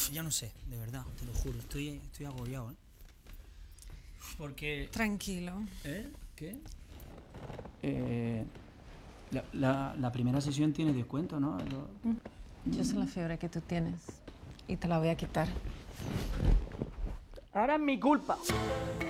Ya no sé, de verdad, te lo juro, estoy agobiado, ¿eh? Porque... Tranquilo. ¿Eh? ¿Qué? La primera sesión tiene descuento, ¿no? Yo sé la fiebre que tú tienes y te la voy a quitar. Ahora es mi culpa.